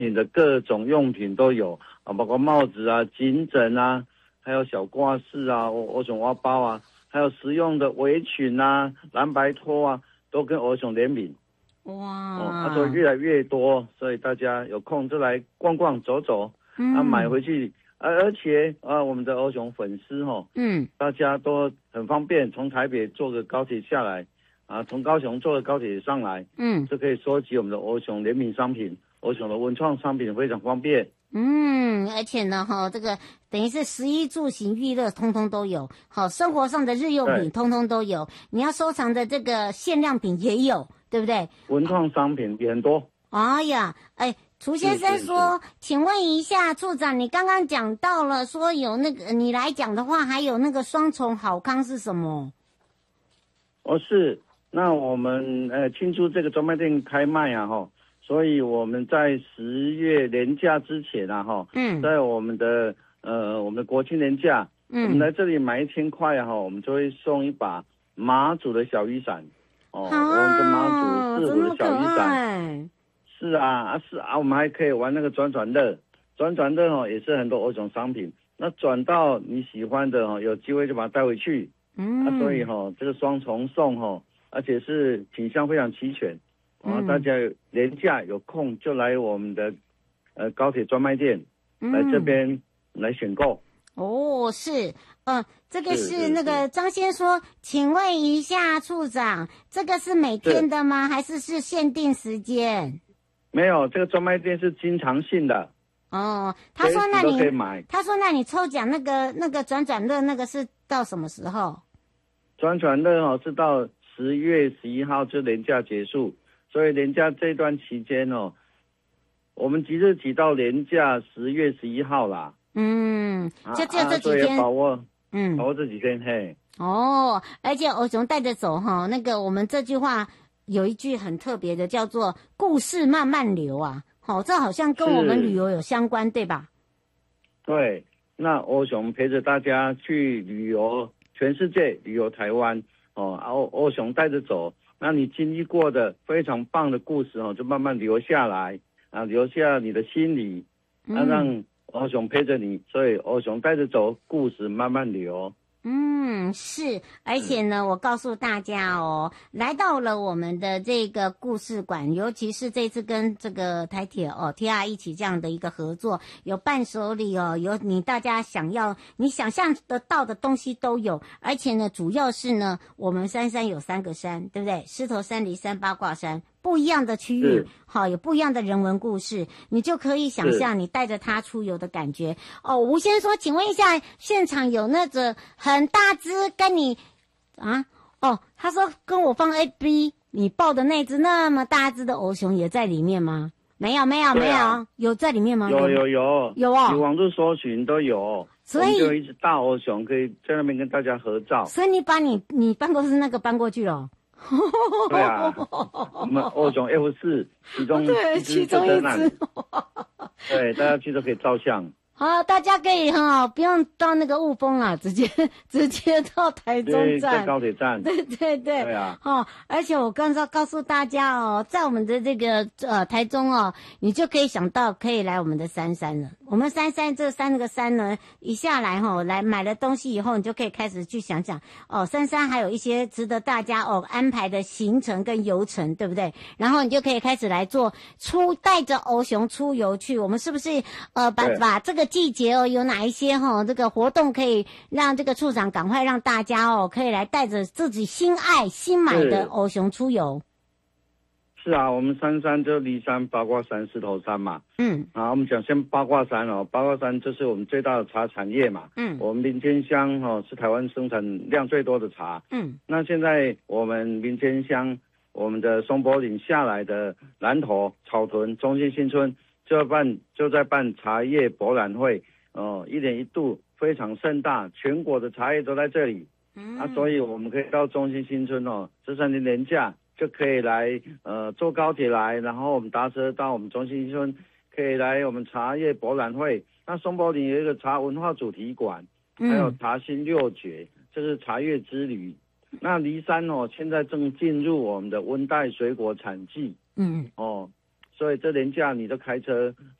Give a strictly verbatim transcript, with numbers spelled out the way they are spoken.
品的各种用品都有啊，包括帽子啊、颈枕啊，还有小挂饰啊、欧熊挖包啊，还有实用的围裙啊、蓝白拖啊，都跟欧熊联名。 哇， 哦，啊，所以越来越多，所以大家有空就来逛逛走走，嗯、啊，买回去，而、啊、而且啊，我们的欧熊粉丝哈、哦，嗯，大家都很方便，从台北坐个高铁下来，啊，从高雄坐个高铁上来，嗯，就可以收集我们的欧熊联名商品，欧熊的文创商品非常方便。 嗯，而且呢，哈，这个等于是食衣住行娱乐通通都有，好，生活上的日用品通通都有，你要收藏的这个限量品也有，对不对？ 文创商品也很多。 哎呀，哎，楚先生说，请问一下处长，你刚刚讲到了说有那个，你来讲的话，还有那个双重好康是什么？ 哦，是，那我们呃庆祝这个专卖店开卖啊，哈。所以我们在十月连假之前啊，哈，嗯，在我们的呃我们的国庆连假，嗯，我们来这里买一千块啊，哈，我们就会送一把马祖的小雨伞，哦，啊、我们跟马祖四湖的小雨伞，是啊，啊是啊，我们还可以玩那个转转乐，转转乐哦也是很多欧种商品，那转到你喜欢的哦，有机会就把它带回去，嗯，啊，所以哈、哦、这个双重送哈、哦，而且是品相非常齐全。啊、嗯，大家连假有空就来我们的呃高铁专卖店，嗯、来这边来选购。 哦，是，呃，这个是那个张先说，请问一下处长，这个是每天的吗？还是是限定时间？ 没有，这个专卖店是经常性的。 哦，他说那你他说那你抽奖那个那个转转乐那个是到什么时候？ 转转乐哦是到十月十一号就连假结束。所以连假这段期间哦，我们即日起到连假十月十一号啦。嗯， 就就这几天， 啊、把握，嗯，把握这几天嘿。 哦，而且欧熊带着走哈，那个我们这句话有一句很特别的，叫做“故事慢慢流”啊。好、哦，这好像跟我们旅游有相关，对吧？ 对，那欧熊陪着大家去旅游全世界，旅游台湾哦，欧欧熊带着走。那你经历过的非常棒的故事哦，就慢慢留下来啊，留下你的心里，啊，让欧熊陪着你，所以欧熊带着走，故事慢慢流。 嗯，是，而且呢，我告诉大家哦，来到了我们的这个故事馆，尤其是这次跟这个台铁哦 T R 一起这样的一个合作，有伴手礼哦，有你大家想要你想象得到的东西都有，而且呢，主要是呢，我们三山有三个山，对不对？狮头山、梨山、八卦山。不一样的区域，好，有不一样的人文故事，你就可以想象你带着他出游的感觉。哦，吴先生说，请问一下，现场有那个很大只跟你啊？哦，他说跟我放 A B， 你抱的那只那么大只的欧熊也在里面吗？没有，没有，没有，啊、有在里面吗？ 有有有有哦， 你网络搜寻都有。所以就一只大欧熊可以在那边跟大家合照。 所以你把你你办公室那个搬过去了。 对啊，我们欧熊 F 四其中对其中一只， 对，大家去都可以照相。 好，大家可以哈，不用到那个雾峰啦，直接直接到台中站， 在高铁站。 对对对， 对啊。 哦，而且我刚才告诉大家哦，在我们的这个呃台中哦，你就可以想到可以来我们的三山了。我们三山这三个山呢，一下来哈、哦，来买了东西以后，你就可以开始去想想哦，三山还有一些值得大家哦安排的行程跟游程，对不对？然后你就可以开始来做出带着欧熊出游去。我们是不是呃把把这个季节哦，有哪一些哈、哦、这个活动可以让这个处长赶快让大家哦可以来带着自己心爱新买的欧熊出游？ 是啊，我们三山就梨山、八卦山、狮头山嘛。嗯。啊，我们讲先八卦山哦，八卦山就是我们最大的茶产业嘛。嗯。我们林间乡哦是台湾生产量最多的茶。嗯。那现在我们林间乡，我们的松柏岭下来的南投、草屯、中心新村就要办就在办茶叶博览会哦，一年一度非常盛大，全国的茶叶都在这里。嗯。啊，所以我们可以到中心新村哦，这三天连假。就可以来呃坐高铁来，然后我们搭车到我们中心村，可以来我们茶叶博览会。那松柏岭有一个茶文化主题馆，还有茶心六绝，这是茶叶之旅。那梨山哦，现在正进入我们的温带水果产季，嗯哦， 所以这年假你都开车